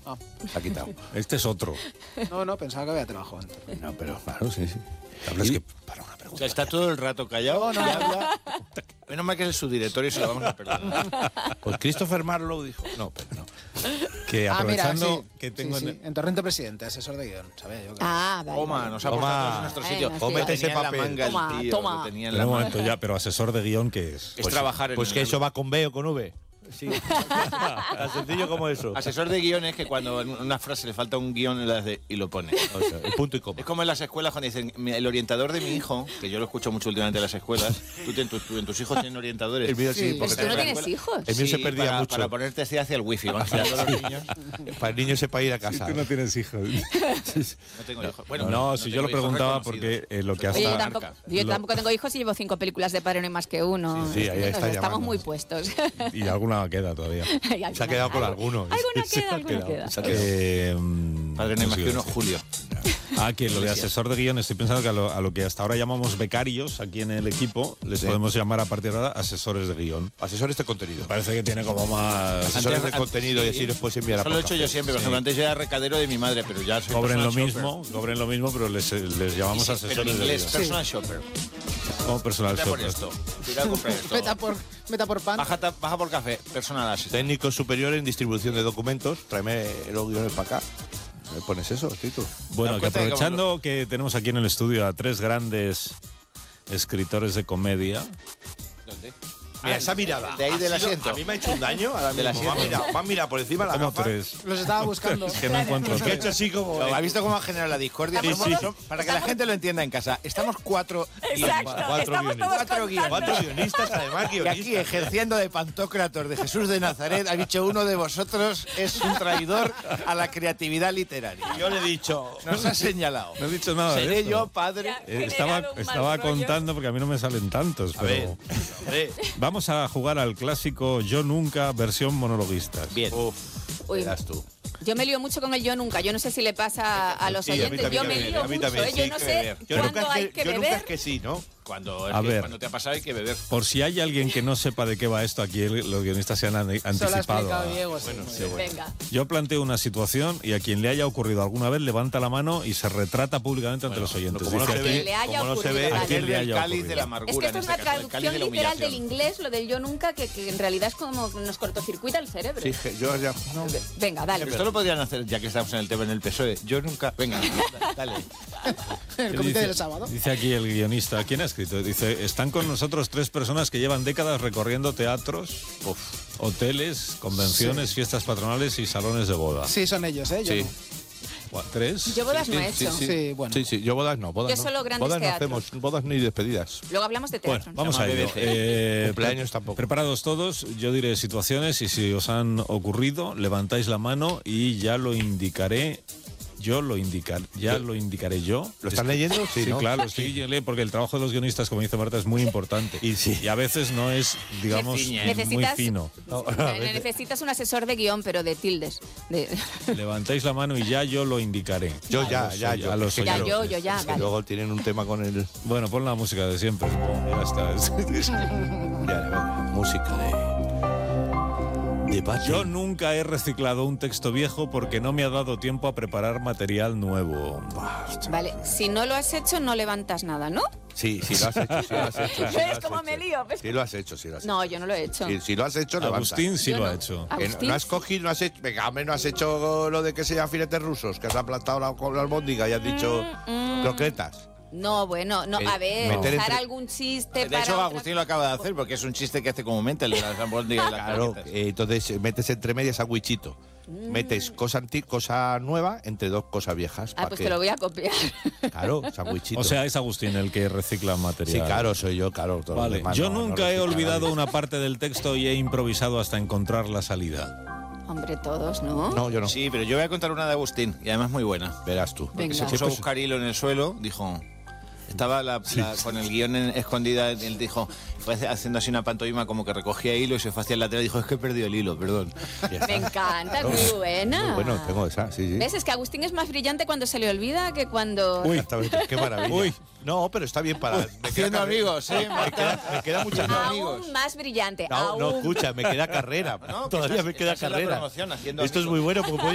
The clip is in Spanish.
Ah. Se ha quitado. Este es otro. No, pensaba que había trabajo antes. No, pero claro, sí. Claro, es que para una O pregunta. sea, está todo el rato callado y habla. Menos mal que es el subdirectorio y se lo vamos a perdonar. Pues Christopher Marlowe dijo. No, pero no. Que aprovechando mira, sí, que tengo... sí. En Torrente Presidente, asesor de guión. ¿Sabes? Yo Vale. Toma, nos ha Toma. puesto todos en nuestro sitio. Bueno, Cómete ese Tenía en la papel. manga el Toma, tío, toma. lo tenía en Pero la un manga. momento ya, pero asesor de guión, ¿qué es? Es trabajar en Pues que el- eso va con B o con V. Sí. Tan sencillo como eso. Asesor de guión es que cuando en una frase le falta un guión y lo pone. O sea, el punto y coma. Es como en las escuelas cuando dicen, el orientador de mi hijo, que yo lo escucho mucho últimamente en las escuelas, tú en tus hijos tienen orientadores. El mío sí, Sí, porque Pero tú no te- tienes hijos. El mío se perdía para, mucho. Para ponerte así hacia el wifi, van tirando los niños. Para el niño sepa ir a casa. Tú no tienes hijos. No tengo hijos. Bueno, No, si yo lo tengo hijos preguntaba reconocidos. porque lo que Oye, yo hasta... tampoco, yo tampoco tengo hijos y llevo 5 películas de Padre No hay más que uno. Sí, ahí está Estamos llamando. muy puestos. Y alguna queda todavía. Se ha quedado con alguno. Alguna queda. Padre No hay más que uno, Julio. Que lo de asesor de guión, estoy pensando que a lo que hasta ahora llamamos becarios aquí en el equipo, les podemos llamar a partir de ahora asesores de guión. Asesores de contenido. Parece que tiene como más... Asesores de Antes- contenido y así les puedes enviar a Eso lo he hecho podcast. yo siempre. Por ejemplo, antes yo era recadero de mi madre, pero ya soy Cobren lo personal mismo, pero les llamamos shopper. asesores Pero en de inglés, guión. personal shopper. Como personal Mira por shopper. esto. Mira a comprar esto. Vete por pan. Baja por café. Personal assistant. Técnico superior en distribución de documentos. Tráeme los guiones para acá. ¿Me pones eso, Tito? Bueno, Dan que cuenta de aprovechando que tenemos aquí en el estudio a 3 grandes escritores de comedia, ¿Dónde? Mira, esa mirada. De ahí del Ha sido- asiento. A mí me ha hecho un daño. Ahora Del mismo. asiento. Me ha mirado por encima de la como gafa. 3. Los estaba buscando. Es que no encuentro Que ha hecho tres. así como... ¿Ha visto cómo ha generado la discordia? Sí, Somos- sí. Para que la gente lo entienda en casa, estamos 4 Exacto, estamos todos contando. 4 guionistas, además, y aquí ejerciendo de Pantocrator de Jesús de Nazaret, ha dicho uno de vosotros es un traidor a la creatividad literaria. Yo le he dicho... Nos ha señalado. No he dicho nada de Seré esto. yo, padre. Estaba contando porque a mí no me salen tantos, A ver, pero hombre. vamos a jugar al clásico Yo Nunca versión monologuistas. Bien. Uy, Verás tú. yo me lío mucho con el yo nunca. Yo no sé si le pasa a los Sí, a mí oyentes. Yo me también, lío a mí mucho. también, Yo sí, no que sé beber. Yo nunca cuándo hay que yo nunca beber. es que sí, ¿no? Cuando, A ver. cuando te ha pasado hay que beber. Por si hay alguien que no sepa de qué va esto, aquí los guionistas se han Eso lo ha anticipado. explicado Diego. Sí. Venga. Yo planteo una situación y a quien le haya ocurrido alguna vez levanta la mano y se retrata públicamente ante los oyentes. como no Dice, se aquí- ve, le haya como no se ocurrido, ve, vale. ¿a quién le El haya cáliz ocurrido? de la amargura. Es que esto en es este una caso, el cáliz traducción de la literal del humillación. inglés, lo del yo nunca, que en realidad es como nos cortocircuita el cerebro. Sí, yo ya... Venga, dale. Esto lo podrían hacer, ya que estamos en el tema en el PSOE. Yo nunca... Venga, dale. El comité del sábado. Dice aquí el guionista, ¿quién ha escrito? Dice, están con nosotros 3 personas que llevan décadas recorriendo teatros, hoteles, convenciones, fiestas patronales y salones de boda. Sí, son ellos, ¿eh? Yo Sí. no. 3. Yo bodas no he hecho. Sí, bueno. Sí, yo bodas no. Bodas Yo no. solo grandes bodas no teatros. hacemos, bodas ni despedidas. Luego hablamos de Bueno, teatro. vamos a llama ello. BBC. Cumpleaños tampoco. Preparados todos, yo diré situaciones y si os han ocurrido, levantáis la mano y ya lo indicaré. Ya lo indicaré yo. ¿Lo están leyendo? Sí, Sí, ¿no? claro, estoy leyendo porque el trabajo de los guionistas, como dice Marta, es muy importante. Y a veces no es, digamos, muy Necesitas- fino. Necesitas un asesor de guión, pero de tildes. Levantáis la mano y ya yo lo indicaré. Yo A los Ya, oyentes. yo, ya, Es que vale. luego tienen un tema con el... Bueno, pon la música de siempre. Ya está. Ya, venga, música de Batman. Yo nunca he reciclado un texto viejo porque no me ha dado tiempo a preparar material nuevo. Vale, si no lo has hecho, no levantas nada, ¿no? Sí, lo has hecho, sí lo has hecho. sí lo ¿Ves has cómo hecho. me lío? ¿Ves? Sí lo has hecho, sí lo has hecho. No, yo no lo he hecho. Si lo has hecho, levanta. Agustín sí Yo lo no. ha hecho. Que Agustín. no has cogido, no has hecho... Venga, hombre, no has hecho lo de que se llaman filetes rusos, que has aplastado con la albóndiga y has dicho croquetas. No, bueno, no, a ver, meter usar entre- algún chiste De para... hecho, otra- Agustín lo acaba de hacer porque es un chiste que hace comúnmente el de las albóndigas y las Claro, croquetas. entonces metes entre medias sandwichito. Metes cosa nueva entre 2 cosas viejas. Ah, pa' pues que- te lo voy a copiar. Claro, sandwichito. O sea, es Agustín el que recicla material. sí, claro, soy yo, claro. todos los Vale. demás Yo no nunca he reciclan olvidado nadie. una parte del texto y he improvisado hasta encontrar la salida. Hombre, todos, ¿no? No, yo no. Sí, pero yo voy a contar una de Agustín y además muy buena. Verás tú. Venga. Se puso a buscar hilo en el suelo, dijo... Estaba con el guión escondida, él dijo, fue haciendo así una pantomima como que recogía hilo y se fue hacia el lateral y dijo, es que he perdido el hilo, perdón. Me encanta, es muy buena. Muy bueno, tengo esa, sí. ¿Ves? Es que Agustín es más brillante cuando se le olvida que cuando... Uy, exactamente, qué maravilla. Uy. No, pero está bien para... Haciendo amigos, ¿eh, Marta? Me queda mucha... Aún más brillante. No, aún escucha, me queda carrera. No, que Todavía estás- me queda estás en la carrera. promoción haciendo Esto es amigos. muy bueno porque